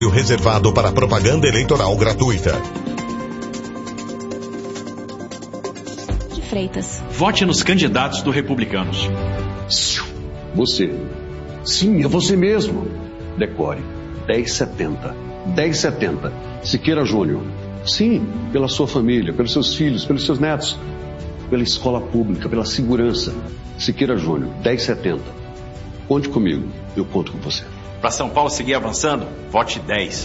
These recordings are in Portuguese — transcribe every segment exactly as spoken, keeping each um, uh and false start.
Reservado para propaganda eleitoral gratuita. De Freitas. Vote nos candidatos do Republicanos. Você. Sim, é você mesmo. Decore. dez setenta. dez setenta. Siqueira Júnior. Sim, pela sua família, pelos seus filhos, pelos seus netos. Pela escola pública, pela segurança. Siqueira Júnior. dez setenta. Conte comigo. Eu conto com você. Para São Paulo seguir avançando, vote dez.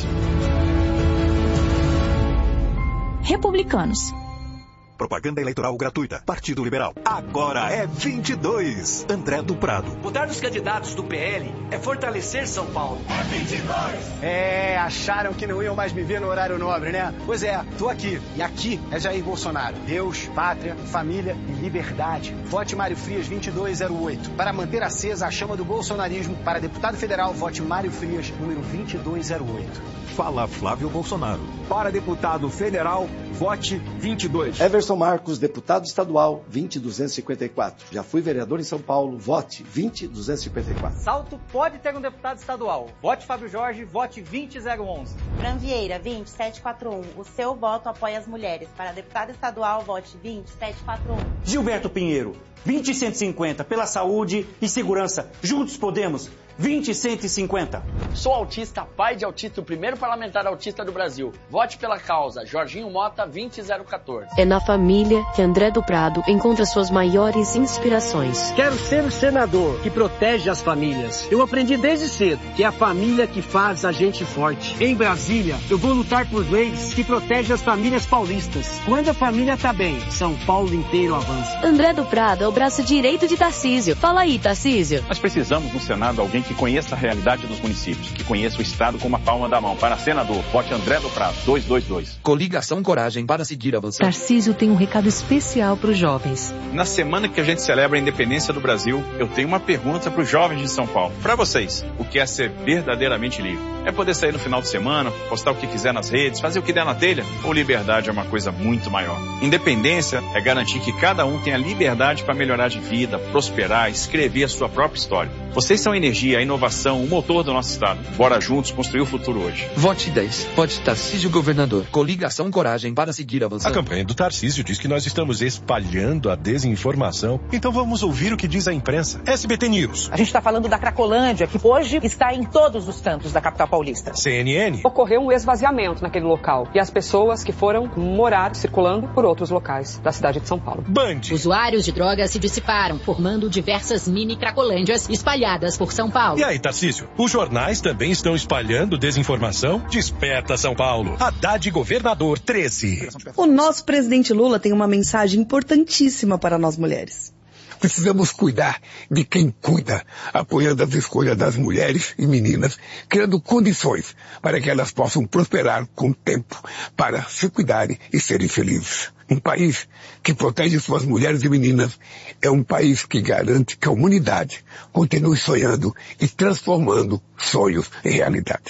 Republicanos. Propaganda eleitoral gratuita. Partido Liberal. Agora é vinte e dois. André do Prado. Votar nos candidatos do P L é fortalecer São Paulo. É vinte e dois. É, acharam que não iam mais me ver no horário nobre, né? Pois é, tô aqui. E aqui é Jair Bolsonaro. Deus, pátria, família e liberdade. Vote Mário Frias vinte e dois zero oito. Para manter acesa a chama do bolsonarismo, para deputado federal, vote Mário Frias, número vinte e dois zero oito. Fala Flávio Bolsonaro. Para deputado federal, vote vinte e dois. Everson Marcos, deputado estadual, vinte duzentos e cinquenta e quatro. Já fui vereador em São Paulo, vote vinte duzentos e cinquenta e quatro. Salto pode ter um deputado estadual. Vote Fábio Jorge, vote vinte zero onze. Fran Vieira, vinte sete quatro um. O seu voto apoia as mulheres. Para deputado estadual, vote vinte sete quatro um. Gilberto Pinheiro, vinte cento e cinquenta. Pela saúde e segurança. Juntos podemos. vinte cento e cinquenta. Sou autista, pai de autista, o primeiro parlamentar autista do Brasil. Vote pela causa. Jorginho Mota, vinte zero quatorze. É na família que André do Prado encontra suas maiores inspirações. Quero ser o senador que protege as famílias. Eu aprendi desde cedo que é a família que faz a gente forte. Em Brasília, eu vou lutar por leis que protegem as famílias paulistas. Quando a família tá bem, São Paulo inteiro avança. André do Prado é o braço direito de Tarcísio. Fala aí, Tarcísio. Nós precisamos no Senado alguém que conheça a realidade dos municípios, que conheça o Estado com uma palma da mão. Para senador, vote André do Prado, dois dois dois. Coligação Coragem para seguir avançando. Tarcísio tem um recado especial para os jovens. Na semana que a gente celebra a independência do Brasil, eu tenho uma pergunta para os jovens de São Paulo. Para vocês, o que é ser verdadeiramente livre? É poder sair no final de semana, postar o que quiser nas redes, fazer o que der na telha? Ou liberdade é uma coisa muito maior? Independência é garantir que cada um tenha liberdade para melhorar de vida, prosperar, escrever a sua própria história. Vocês são a energia, a inovação, o motor do nosso Estado. Bora juntos construir o futuro hoje. Vote dez. Vote Tarcísio Governador. Coligação Coragem para seguir avançando. A campanha do Tarcísio diz que nós estamos espalhando a desinformação. Então vamos ouvir o que diz a imprensa. S B T News. A gente está falando da Cracolândia, que hoje está em todos os cantos da capital paulista. C N N. Ocorreu um esvaziamento naquele local e as pessoas que foram morar circulando por outros locais da cidade de São Paulo. Band. Usuários de drogas se dissiparam, formando diversas mini Cracolândias espalhadas por São Paulo. E aí, Tarcísio, os jornais também estão espalhando desinformação? Desperta São Paulo. Haddad Governador treze. O nosso presidente Lula tem uma mensagem importantíssima para nós mulheres. Precisamos cuidar de quem cuida, apoiando as escolhas das mulheres e meninas, criando condições para que elas possam prosperar com o tempo, para se cuidarem e serem felizes. Um país que protege suas mulheres e meninas é um país que garante que a humanidade continue sonhando e transformando sonhos em realidade.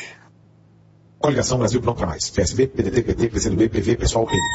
Coligação Brasil Pronto pra Mais. P S B, P D T, P T, P C do B, P V, Pessoal, P M.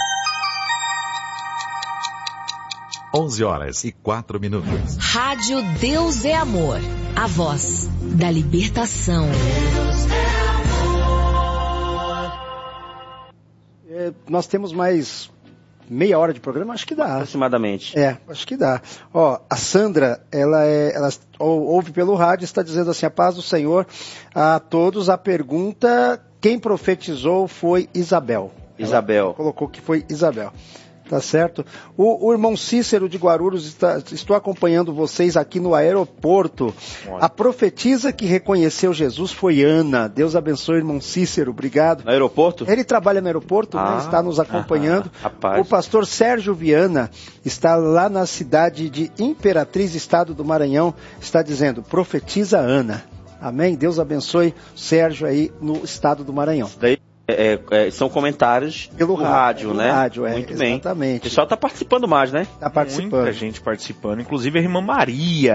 onze horas e quatro minutos. Rádio Deus é Amor. A voz da libertação. Deus é amor. É, nós temos mais meia hora de programa, acho que dá. Aproximadamente. É, acho que dá. Ó, a Sandra, ela é, ela ouve pelo rádio, está dizendo assim: a paz do Senhor a todos. A pergunta, quem profetizou foi Isabel. Isabel. Ela colocou que foi Isabel. Tá certo? O, o irmão Cícero de Guarulhos, está, estou acompanhando vocês aqui no aeroporto. A profetisa que reconheceu Jesus foi Ana. Deus abençoe, irmão Cícero, obrigado. No aeroporto? Ele trabalha no aeroporto, ah, né? Está nos acompanhando. Ah, rapaz. O pastor Sérgio Viana está lá na cidade de Imperatriz, estado do Maranhão, está dizendo, profetiza Ana. Amém? Deus abençoe Sérgio aí no estado do Maranhão. Daí... É, é, são comentários pelo rádio, rádio, né? Rádio, é, muito bem. Exatamente. O pessoal está participando mais, né? Está participando. Muita gente participando, inclusive a irmã Maria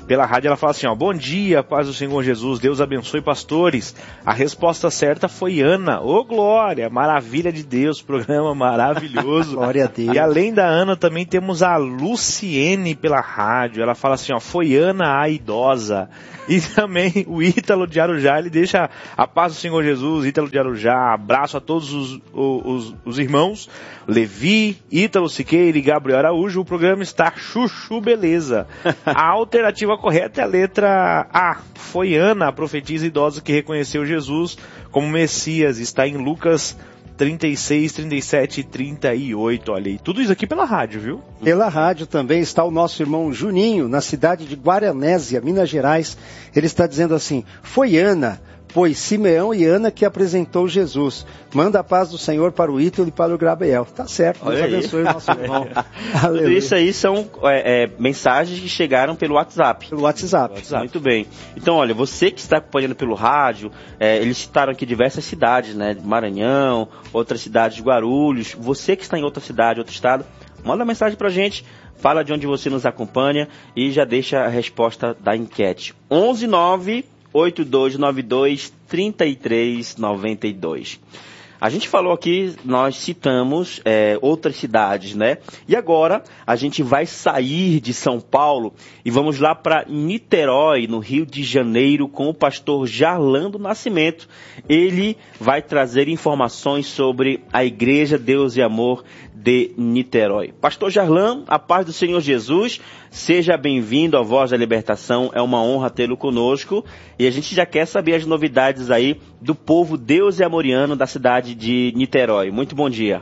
pela rádio, ela fala assim, ó, bom dia, paz do Senhor Jesus, Deus abençoe pastores. A resposta certa foi Ana. Ô, glória, maravilha de Deus, programa maravilhoso. Glória a Deus. E além da Ana, também temos a Luciene pela rádio. Ela fala assim, ó, foi Ana a idosa. E também o Ítalo de Arujá, ele deixa a paz do Senhor Jesus, Ítalo de Arujá, abraço a todos os, os, os irmãos, Levi, Ítalo Siqueira e Gabriel Araújo. O programa está chuchu beleza. A alternativa correta é a letra A. Foi Ana, a profetisa idosa que reconheceu Jesus como Messias. Está em Lucas trinta e seis, trinta e sete e trinta e oito, olha aí. Tudo isso aqui pela rádio, viu? Pela rádio também está o nosso irmão Juninho, na cidade de Guaranésia, Minas Gerais. Ele está dizendo assim, foi Ana, pois Simeão e Ana que apresentou Jesus. Manda a paz do Senhor para o Ítalo e para o Gabriel. Tá certo, Deus abençoe o nosso irmão. Tudo isso aí são é, é, mensagens que chegaram pelo WhatsApp. Pelo WhatsApp. WhatsApp. Muito bem. Então, olha, você que está acompanhando pelo rádio, é, eles citaram aqui diversas cidades, né? Maranhão, outras cidades de Guarulhos. Você que está em outra cidade, outro estado, manda uma mensagem pra gente. Fala de onde você nos acompanha e já deixa a resposta da enquete. onze nove oito dois nove dois três três nove dois. A gente falou aqui, nós citamos é, outras cidades, né? E agora a gente vai sair de São Paulo e vamos lá para Niterói, no Rio de Janeiro, com o pastor Jarlan do Nascimento. Ele vai trazer informações sobre a Igreja Deus e Amor de Niterói. Pastor Jarlan, a paz do Senhor Jesus, seja bem-vindo à Voz da Libertação, é uma honra tê-lo conosco e a gente já quer saber as novidades aí do povo Deus e Amoriano da cidade de Niterói. Muito bom dia.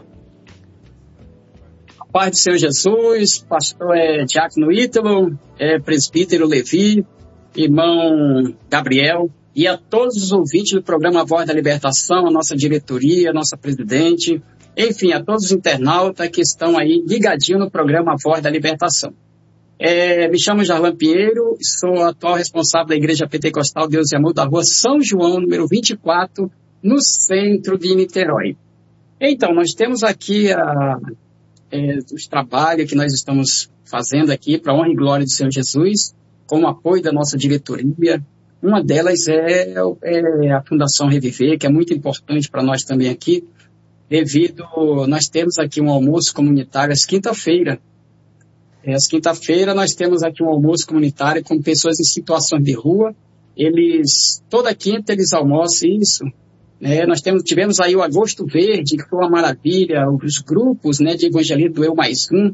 A paz do Senhor Jesus, pastor é, Diácono Ítalo, é, presbítero Levi, irmão Gabriel e a todos os ouvintes do programa Voz da Libertação, a nossa diretoria, a nossa presidente, enfim, a todos os internautas que estão aí ligadinhos no programa Voz da Libertação. É, me chamo Jarlan Pinheiro, sou atual responsável da Igreja Pentecostal Deus e Amor da rua São João, número vinte e quatro, no centro de Niterói. Então, nós temos aqui a, é, os trabalhos que nós estamos fazendo aqui para a honra e glória do Senhor Jesus, com o apoio da nossa diretoria. Uma delas é, é a Fundação Reviver, que é muito importante para nós também aqui, devido, nós temos aqui um almoço comunitário às quinta-feira. Às quinta-feira nós temos aqui um almoço comunitário com pessoas em situações de rua. Eles, toda quinta eles almoçam isso. Né? Nós temos, tivemos aí o Agosto Verde, que foi uma maravilha, os grupos, né, de evangelismo do Eu Mais Um.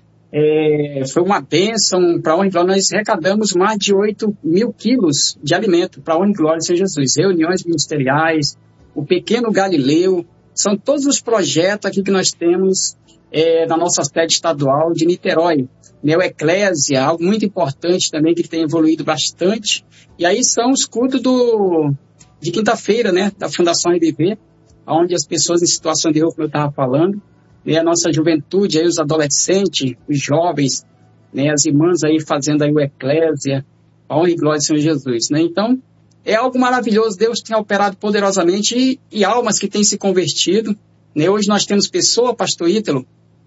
É, foi uma bênção para a honra e glória. Nós arrecadamos mais de oito mil quilos de alimento para a honra e glória do Senhor Jesus. Reuniões ministeriais, o Pequeno Galileu, são todos os projetos aqui que nós temos é, na nossa sede estadual de Niterói. Neo Eclésia, algo muito importante também que tem evoluído bastante. E aí são os cultos do, de quinta-feira, né, da Fundação Reviver, onde as pessoas em situação de rua, como eu estava falando, né, a nossa juventude, aí, os adolescentes, os jovens, né, as irmãs aí fazendo aí o Eclésia, a honra e glória do Senhor Jesus. Né? Então, é algo maravilhoso, Deus tem operado poderosamente e, e almas que têm se convertido. Né? Hoje nós temos pessoas, pastor Ítalo,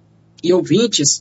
e ouvintes,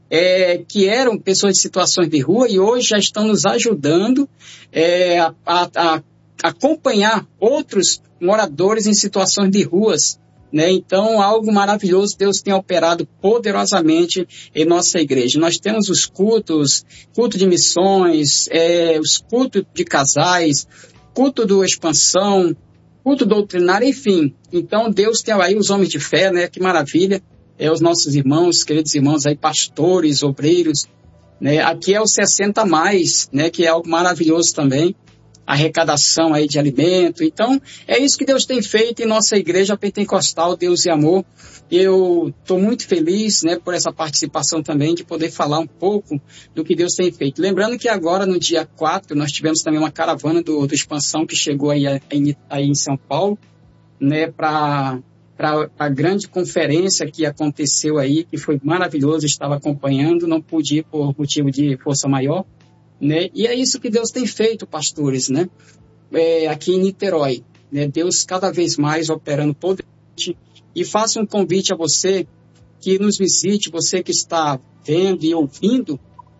é, que eram pessoas de situações de rua e hoje já estão nos ajudando é, a, a, a acompanhar outros moradores em situações de ruas. Né? Então, algo maravilhoso, Deus tem operado poderosamente em nossa igreja. Nós temos os cultos, culto de missões, é, os cultos de casais, culto do expansão, culto doutrinário, enfim. Então, Deus tem aí os homens de fé, né? Que maravilha. É, os nossos irmãos, queridos irmãos aí, pastores, obreiros, né? Aqui é o sessenta mais, né? Que é algo maravilhoso também. Arrecadação aí de alimento. Então, é isso que Deus tem feito em nossa igreja pentecostal, Deus e Amor. Eu estou muito feliz, né, por essa participação também, de poder falar um pouco do que Deus tem feito. Lembrando que agora, no dia quatro, nós tivemos também uma caravana do, do Expansão que chegou aí, aí, aí em São Paulo, né, para a grande conferência que aconteceu aí, que foi maravilhoso, estava acompanhando, não pude ir por motivo de força maior. Né? E é isso que Deus tem feito, pastores, né? É, aqui em Niterói. Né? Deus cada vez mais operando poderosamente. E faço um convite a você que nos visite, você que está vendo e ouvindo,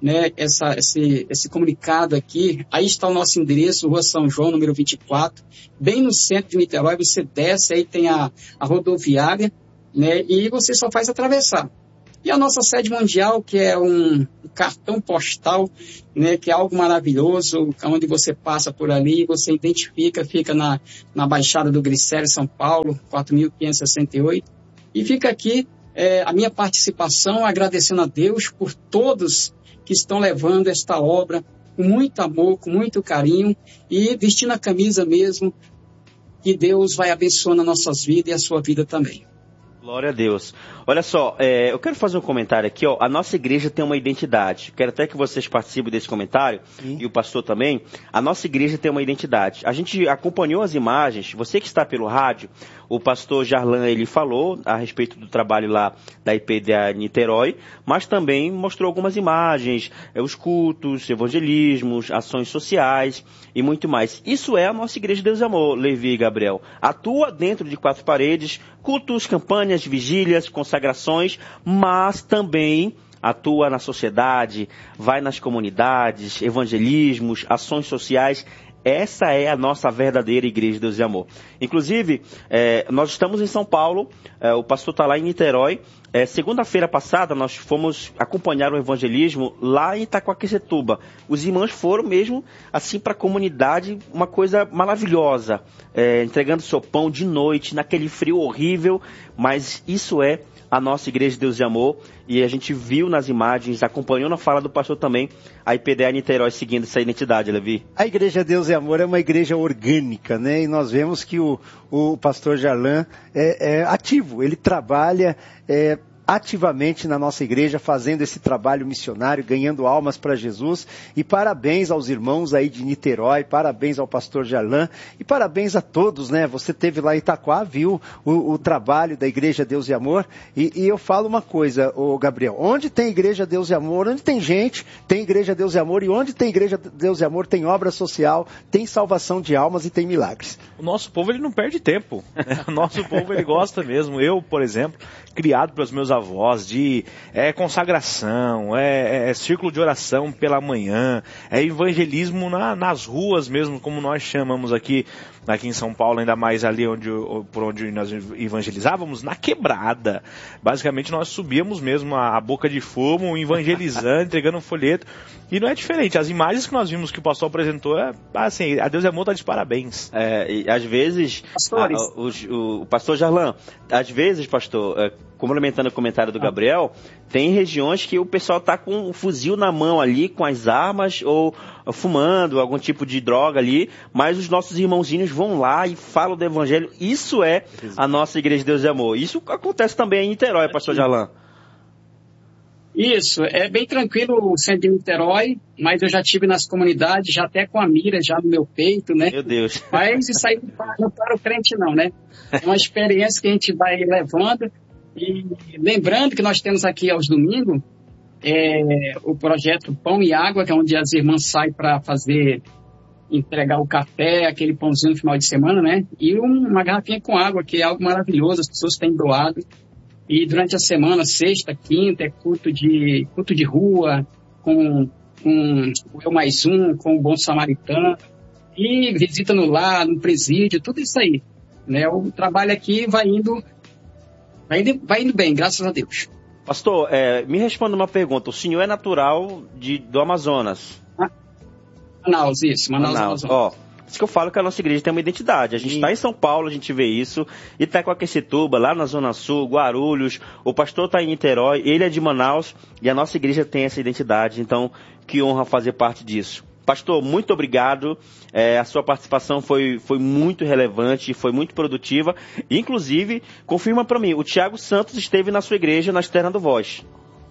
né, essa, esse, esse comunicado aqui. Aí está o nosso endereço, Rua São João, número vinte e quatro, bem no centro de Niterói. Você desce, aí tem a, a rodoviária, né, e você só faz atravessar. E a nossa sede mundial, que é um cartão postal, né, que é algo maravilhoso, onde você passa por ali, você identifica, fica na, na Baixada do Glicério, São Paulo, quatro mil quinhentos e sessenta e oito. E fica aqui é, a minha participação, agradecendo a Deus por todos que estão levando esta obra com muito amor, com muito carinho, e vestindo a camisa mesmo, que Deus vai abençoando as nossas vidas e a sua vida também. Glória a Deus. Olha só, é, eu quero fazer um comentário aqui, ó. A nossa igreja tem uma identidade. Quero até que vocês participem desse comentário, Sim. e o pastor também. A nossa igreja tem uma identidade. A gente acompanhou as imagens, você que está pelo rádio, o pastor Jarlan, ele falou a respeito do trabalho lá da I P D A Niterói, mas também mostrou algumas imagens, é, os cultos, evangelismos, ações sociais e muito mais. Isso é a nossa igreja de Deus e Amor, Levi e Gabriel. Atua dentro de quatro paredes, cultos, campanhas, vigílias, consagrações, mas também atua na sociedade, vai nas comunidades, evangelismos, ações sociais. Essa é a nossa verdadeira igreja de Deus e Amor. Inclusive, é, nós estamos em São Paulo, é, o pastor está lá em Niterói. É, segunda-feira passada, nós fomos acompanhar o evangelismo lá em Itaquaquecetuba. Os irmãos foram mesmo, assim, para a comunidade, uma coisa maravilhosa, é, entregando seu pão de noite, naquele frio horrível, mas isso é a nossa igreja de Deus e Amor, e a gente viu nas imagens, acompanhou na fala do pastor também, a I P D A Niterói seguindo essa identidade, Levi. A igreja Deus e Amor é uma igreja orgânica, né? E nós vemos que o, o pastor Jarlan é, é ativo, ele trabalha é, ativamente na nossa igreja, fazendo esse trabalho missionário, ganhando almas para Jesus. E parabéns aos irmãos aí de Niterói, parabéns ao pastor Jarlan, e parabéns a todos, né? Você esteve lá em Itaquá, viu o, o trabalho da igreja Deus e Amor, e, e eu falo uma coisa, ô Gabriel, onde tem igreja Deus e Amor, onde tem gente, tem igreja Deus e Amor, e onde tem igreja Deus e Amor, tem obra social, tem salvação de almas e tem milagres. O nosso povo, ele não perde tempo, né? O nosso povo, ele gosta mesmo. Eu, por exemplo, criado pelos meus avós, de é, consagração, é, é círculo de oração pela manhã, é evangelismo na, nas ruas mesmo, como nós chamamos aqui, aqui em São Paulo, ainda mais ali onde, por onde nós evangelizávamos, na quebrada. Basicamente nós subíamos mesmo a, a boca de fumo, evangelizando, entregando um folheto, e não é diferente. As imagens que nós vimos que o pastor apresentou, é, assim, a Deus é Amor está de parabéns. É, e às vezes, a, o, o, o pastor Jarlan, às vezes, pastor, é, complementando o comentário do Gabriel, tem regiões que o pessoal está com um fuzil na mão ali, com as armas, ou fumando algum tipo de droga ali, mas os nossos irmãozinhos vão lá e falam do evangelho. Isso é a nossa igreja de Deus e Amor. Isso acontece também em Niterói, pastor Jarlan. Isso, é bem tranquilo o centro de Niterói, mas eu já tive nas comunidades, já até com a mira já no meu peito, né? Meu Deus. Mas isso aí não para o crente não, né? É uma experiência que a gente vai levando. E lembrando que nós temos aqui aos domingos é, o projeto Pão e Água, que é onde as irmãs saem para fazer, entregar o café, aquele pãozinho no final de semana, né? E um, uma garrafinha com água, que é algo maravilhoso, as pessoas têm doado. E durante a semana, sexta, quinta, é culto de, culto de rua, com, com o Eu Mais Um, com o Bom Samaritano, e visita no lar, no presídio, tudo isso aí. Né? O trabalho aqui vai indo, vai indo, vai indo bem, graças a Deus. Pastor, é, me responda uma pergunta. O senhor é natural de, do Amazonas? Ah, Manaus, isso, Manaus, Manaus. Ó, isso que eu falo que a nossa igreja tem uma identidade. A gente está em São Paulo, a gente vê isso. Itaquaquecetuba, lá na Zona Sul, Guarulhos. O pastor está em Niterói, ele é de Manaus. E a nossa igreja tem essa identidade. Então, que honra fazer parte disso. Pastor, muito obrigado. É, a sua participação foi, foi muito relevante, foi muito produtiva. Inclusive, confirma para mim, o Tiago Santos esteve na sua igreja, na Externa do Voz.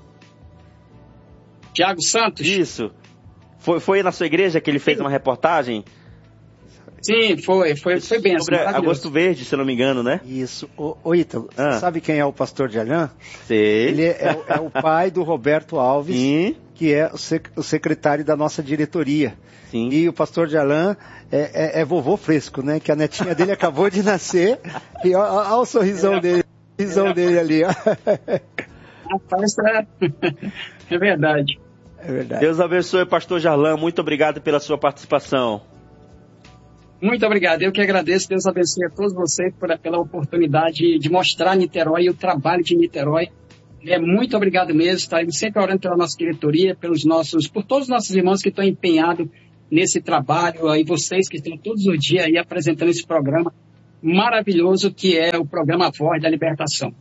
Tiago Santos? Isso. Foi, foi na sua igreja que ele fez uma reportagem? Sim, foi, foi, foi bem. Sobre Agosto Verde, se eu não me engano, né? Isso. Ô, ô Ítalo, ah. sabe quem é o pastor Jarlan? Sei. Ele é, é, é o pai do Roberto Alves, Sim. que é o, sec, o secretário da nossa diretoria. Sim. E o pastor Jarlan é, é, é vovô fresco, né? Que a netinha dele acabou de nascer. E olha o sorrisão é, dele, o sorrisão é, dele ali. Ó. Rapaz, é, é verdade. É verdade. Deus abençoe, pastor Jarlan. Muito obrigado pela sua participação. Muito obrigado. Eu que agradeço. Deus abençoe a todos vocês por, pela oportunidade de mostrar Niterói e o trabalho de Niterói. É, muito obrigado mesmo. Estaremos sempre orando pela nossa diretoria, pelos nossos, por todos os nossos irmãos que estão empenhados nesse trabalho, aí vocês que estão todos os dias aí apresentando esse programa maravilhoso que é o programa Voz da Libertação.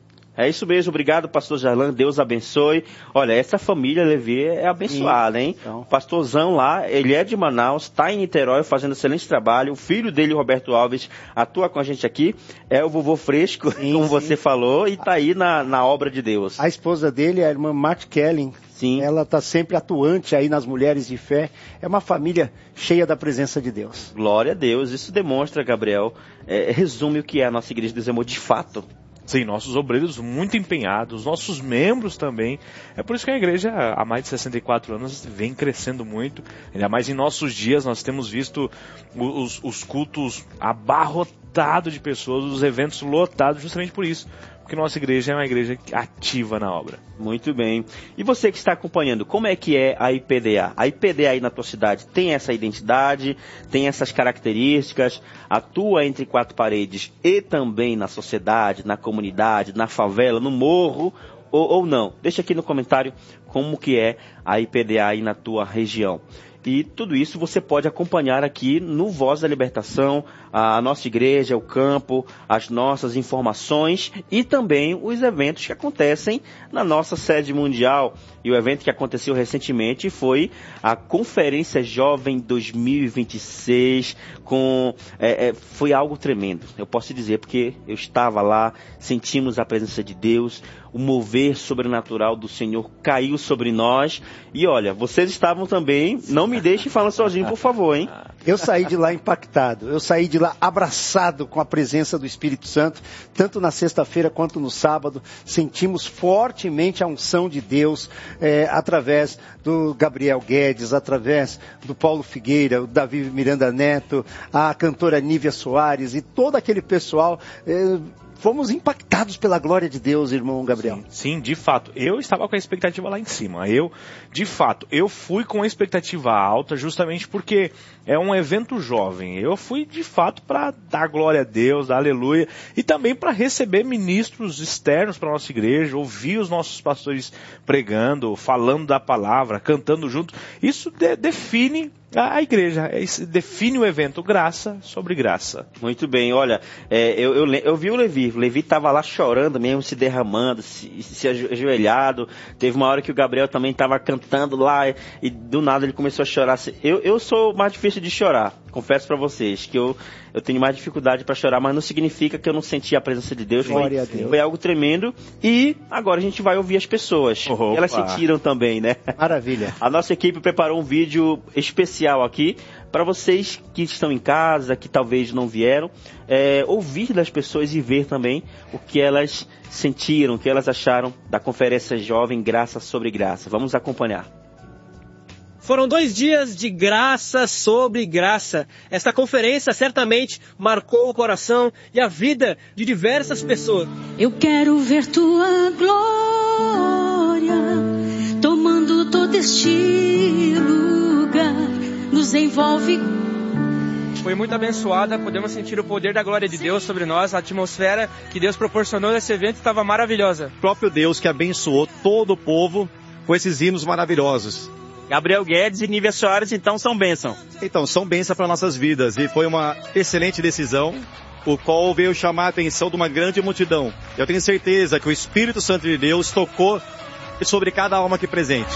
É isso mesmo, obrigado, pastor Jarlan, Deus abençoe. Olha, essa família Levi é abençoada, hein? Então. O pastorzão lá, ele é de Manaus, está em Niterói fazendo excelente trabalho. O filho dele, Roberto Alves, atua com a gente aqui, é o vovô Fresco, sim, como sim. você falou, e está aí na, na obra de Deus. A esposa dele é a irmã Matt Kelly. Sim. Ela está sempre atuante aí nas mulheres de fé. É uma família cheia da presença de Deus. Glória a Deus. Isso demonstra, Gabriel, é, resume o que é a nossa igreja de Deus Amor de fato. Sim, nossos obreiros muito empenhados, nossos membros também. É por isso que a igreja, há mais de sessenta e quatro anos, vem crescendo muito. Ainda mais em nossos dias, nós temos visto os, os cultos abarrotados de pessoas, os eventos lotados, justamente por isso. Porque nossa igreja é uma igreja ativa na obra. Muito bem. E você que está acompanhando, como é que é a I P D A? A I P D A aí na tua cidade tem essa identidade, tem essas características, atua entre quatro paredes e também na sociedade, na comunidade, na favela, no morro, ou, ou não? Deixa aqui no comentário como que é a I P D A aí na tua região. E tudo isso você pode acompanhar aqui no Voz da Libertação, a nossa igreja, o campo, as nossas informações e também os eventos que acontecem na nossa sede mundial. E o evento que aconteceu recentemente foi a Conferência Jovem dois mil e vinte e seis, com, é, é, foi algo tremendo, eu posso dizer, porque eu estava lá, sentimos a presença de Deus, o mover sobrenatural do Senhor caiu sobre nós. E olha, vocês estavam também, não me deixem falar sozinho, por favor, hein? Eu saí de lá impactado, eu saí de lá abraçado com a presença do Espírito Santo, tanto na sexta-feira quanto no sábado. Sentimos fortemente a unção de Deus, é, através do Gabriel Guedes, através do Paulo Figueira, o Davi Miranda Neto, a cantora Nívia Soares e todo aquele pessoal. É, fomos impactados pela glória de Deus, irmão Gabriel. Sim, sim, de fato. Eu estava com a expectativa lá em cima. Eu, de fato, eu fui com a expectativa alta justamente porque é um evento jovem. Eu fui, de fato, para dar glória a Deus, dar aleluia, e também para receber ministros externos para a nossa igreja, ouvir os nossos pastores pregando, falando da palavra, cantando junto. Isso de, define a igreja, define o evento, graça sobre graça. Muito bem, olha, é, eu, eu, eu vi o Levi, o Levi estava lá chorando mesmo, se derramando, se, se ajoelhado. Teve uma hora que o Gabriel também estava cantando lá e, e do nada ele começou a chorar. Eu, eu sou mais difícil de chorar, confesso para vocês, que eu, eu tenho mais dificuldade para chorar, mas não significa que eu não senti a presença de Deus. Foi, Glória a Deus. Foi algo tremendo. E agora a gente vai ouvir as pessoas. Opa. Elas sentiram também, né? Maravilha. A nossa equipe preparou um vídeo especial aqui para vocês que estão em casa, que talvez não vieram, é, ouvir das pessoas e ver também o que elas sentiram, o que elas acharam da Conferência Jovem Graça sobre Graça. Vamos acompanhar. Foram dois dias de graça sobre graça. Esta conferência certamente marcou o coração e a vida de diversas pessoas. Eu quero ver tua glória tomando todo este lugar, nos envolve. Foi muito abençoada, podemos sentir o poder da glória de Deus sobre nós, a atmosfera que Deus proporcionou nesse evento estava maravilhosa. O próprio Deus que abençoou todo o povo com esses hinos maravilhosos. Gabriel Guedes e Nívia Soares, então, são bênção. Então, são bênção para nossas vidas e foi uma excelente decisão, o qual veio chamar a atenção de uma grande multidão. Eu tenho certeza que o Espírito Santo de Deus tocou sobre cada alma aqui presente.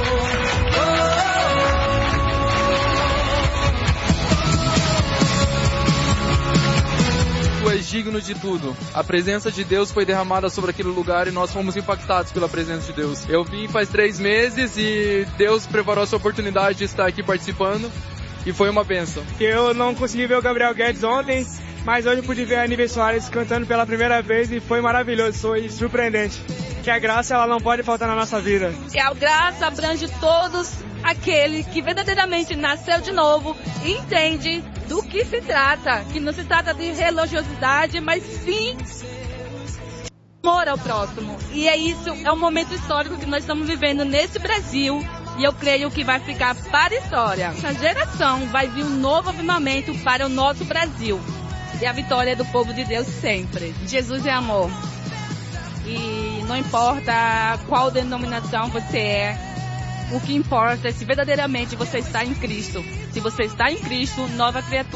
Tu és digno de tudo. A presença de Deus foi derramada sobre aquele lugar e nós fomos impactados pela presença de Deus. Eu vim faz três meses e Deus preparou essa oportunidade de estar aqui participando e foi uma bênção. Eu não consegui ver o Gabriel Guedes ontem, mas hoje pude ver a Nívia Soares cantando pela primeira vez e foi maravilhoso, foi surpreendente. Que a graça ela não pode faltar na nossa vida. E a graça abrange todos aquele que verdadeiramente nasceu de novo e entende do que se trata, que não se trata de religiosidade, mas sim amor ao próximo. E é isso, é um momento histórico que nós estamos vivendo nesse Brasil, e eu creio que vai ficar para a história. Essa geração vai vir um novo avivamento para o nosso Brasil. E a vitória é do povo de Deus sempre. Jesus é amor. E não importa qual denominação você é, o que importa é se verdadeiramente você está em Cristo. Se você está em Cristo, nova criatura.